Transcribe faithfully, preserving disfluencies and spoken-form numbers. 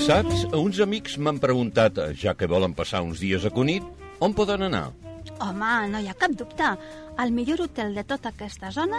Saps, uns amics m'han preguntat, ja que volen passar uns dies a Cunit, on poden anar? Home, no hi ha cap dubte. El millor hotel de tota aquesta zona